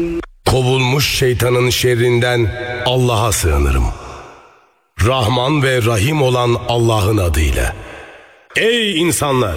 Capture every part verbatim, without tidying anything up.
Kovulmuş şeytanın şerrinden Allah'a sığınırım. Rahman ve Rahim olan Allah'ın adıyla. Ey insanlar!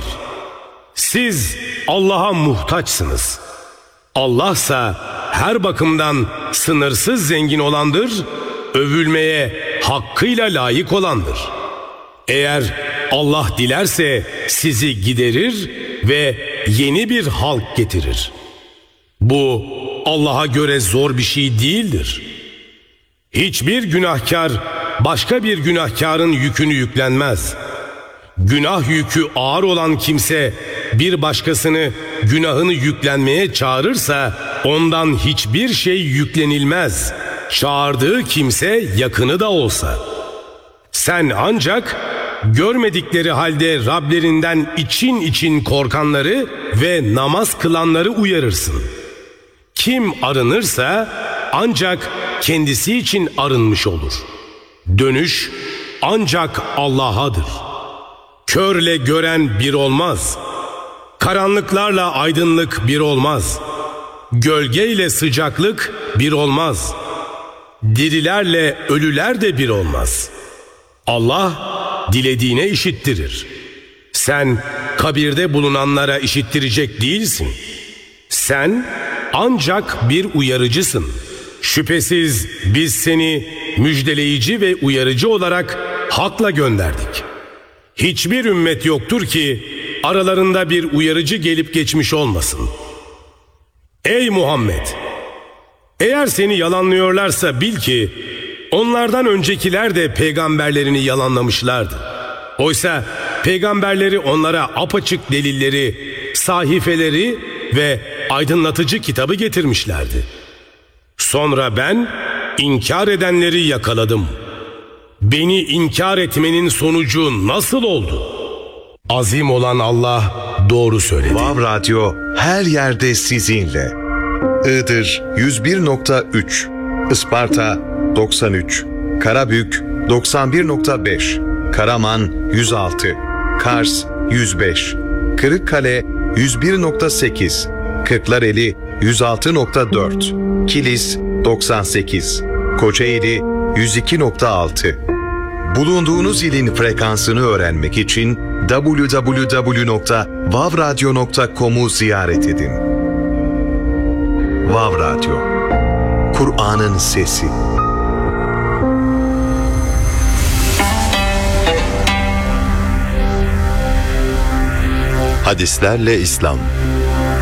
Siz Allah'a muhtaçsınız. Allah'sa her bakımdan sınırsız zengin olandır, övülmeye hakkıyla layık olandır. Eğer Allah dilerse sizi giderir ve yeni bir halk getirir. Bu Allah'a göre zor bir şey değildir. Hiçbir günahkar başka bir günahkarın yükünü yüklenmez. Günah yükü ağır olan kimse bir başkasını günahını yüklenmeye çağırırsa ondan hiçbir şey yüklenilmez. Çağırdığı kimse yakını da olsa. Sen ancak görmedikleri halde Rablerinden için için korkanları ve namaz kılanları uyarırsın. Kim arınırsa ancak kendisi için arınmış olur. Dönüş ancak Allah'adır. Körle gören bir olmaz. Karanlıklarla aydınlık bir olmaz. Gölgeyle sıcaklık bir olmaz. Dirilerle ölüler de bir olmaz. Allah dilediğine işittirir. Sen kabirde bulunanlara işittirecek değilsin. Sen ancak bir uyarıcısın. Şüphesiz biz seni müjdeleyici ve uyarıcı olarak hakla gönderdik. Hiçbir ümmet yoktur ki aralarında bir uyarıcı gelip geçmiş olmasın. Ey Muhammed! Eğer seni yalanlıyorlarsa bil ki onlardan öncekiler de peygamberlerini yalanlamışlardı. Oysa peygamberleri onlara apaçık delilleri, sahifeleri ve aydınlatıcı kitabı getirmişlerdi. Sonra ben inkar edenleri yakaladım. Beni inkar etmenin sonucu nasıl oldu? Azim olan Allah doğru söyledi. Vav Radyo her yerde sizinle. Iğdır yüz bir nokta üç, Isparta doksan üç, Karabük doksan bir nokta beş, Karaman yüz altı, Kars yüz beş, Kırıkkale yüz bir nokta sekiz, Kırklareli yüz altı nokta dört, Kilis doksan sekiz, Kocaeli yüz iki nokta altı. Bulunduğunuz ilin frekansını öğrenmek için double-u double-u double-u nokta vav radyo nokta com'u ziyaret edin. Vav Radyo, Kur'an'ın sesi. Hadislerle İslam.